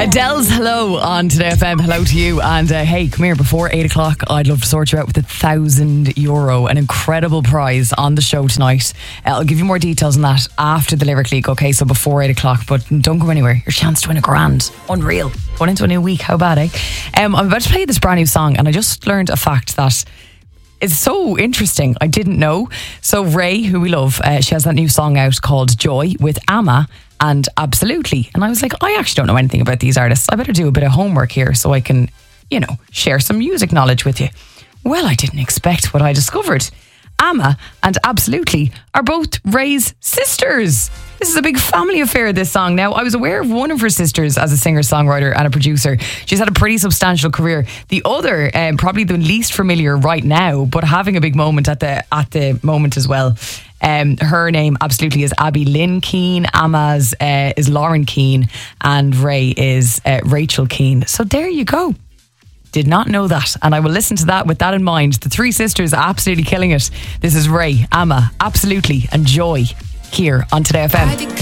Adele's Hello on Today FM. Hello to you. And hey, come here, before 8 o'clock, I'd love to sort you out with €1,000, an incredible prize on the show tonight. I'll give you more details on that after the Lyric League, okay? So before 8 o'clock, but don't go anywhere. Your chance to win £1,000. Unreal. Going into a new week, how bad, eh? I'm about to play this brand new song, and I just learned a fact that is so interesting. I didn't know. So Ray, who we love, she has that new song out called Joy with Amma and Absolutely. And I was like, I actually don't know anything about these artists. I better do a bit of homework here so I can, share some music knowledge with you. Well, I didn't expect what I discovered. Amma and Absolutely are both Ray's sisters. This is a big family affair, this song. Now, I was aware of one of her sisters as a singer-songwriter and a producer. She's had a pretty substantial career. The other, probably the least familiar right now, but having a big moment at the moment as well. Her name absolutely is Abby Lynn Keane. Amma's is Lauren Keane, and Ray is Rachel Keane. So there you go. Did not know that, and I will listen to that with that in mind. The three sisters are absolutely killing it. This is Ray, Amma, Absolutely, and Joy here on Today FM.